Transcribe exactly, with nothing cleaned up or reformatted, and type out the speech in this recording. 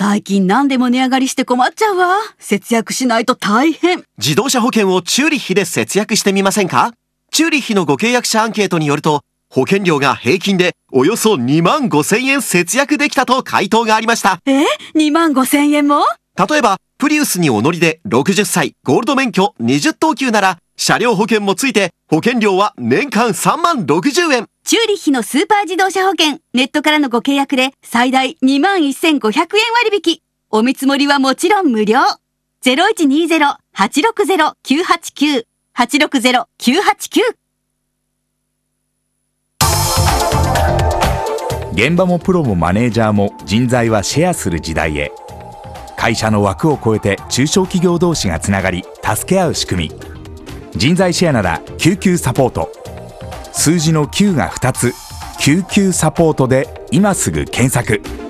最近何でも値上がりして困っちゃうわ。節約しないと大変。 自動車保険をチューリッヒで節約してみませんか？チューリッヒのご契約者アンケートによると、保険料が平均でおよそにまんごせんえん節約できたと回答がありました。 え ?にまんごせんえんも？ 例えば、プリウスにお乗りでろくじゅっさい、ゴールド免許にじゅっとうきゅうなら、車両保険もついて保険料は年間さんまんろくじゅうえん。 チューリッヒのスーパー自動車保険、ネットからのご契約で最大 にまんせんごひゃくえん割引。お見積もりはもちろん無料。ゼロいちにゼロ はちろくゼロ きゅうはちきゅう はちろくゼロ きゅうはちきゅう。 現場もプロもマネージャーも人材はシェアする時代へ。会社の枠を超えて中小企業同士がつながり助け合う仕組み。人材シェアなら救急サポート。数字のきゅうがふたつ、救急サポートで今すぐ検索。